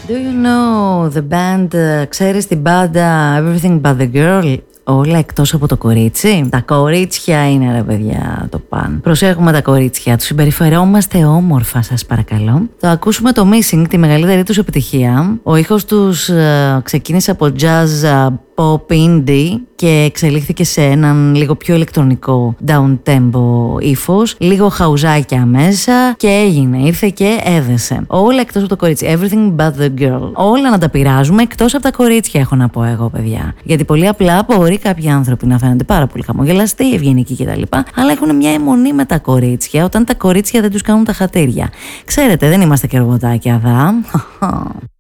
Do you know the band, ξέρεις την μπάντα Everything But The Girl? Όλα εκτός από το κορίτσι. Τα κορίτσια είναι, ρε παιδιά, το παν. Προσέχουμε τα κορίτσια, τους συμπεριφερόμαστε όμορφα, σας παρακαλώ. Θα ακούσουμε το Missing, τη μεγαλύτερη τους επιτυχία. Ο ήχος τους ξεκίνησε από jazz, pop, indie και εξελίχθηκε σε έναν λίγο πιο ηλεκτρονικό down-tempo ύφος, λίγο χαουζάκια μέσα και έγινε, ήρθε και έδεσε. Όλα εκτός από το κορίτσι. Everything but the girl. Όλα να τα πειράζουμε εκτός από τα κορίτσια, έχω να πω εγώ, παιδιά. Γιατί πολύ απλά μπορεί κάποιοι άνθρωποι να φαίνονται πάρα πολύ χαμογελαστοί, ευγενικοί κτλ. Αλλά έχουν μια αιμονή με τα κορίτσια όταν τα κορίτσια δεν τους κάνουν τα χατήρια. Ξέρετε, δεν είμαστε και ρομποτάκια, δα.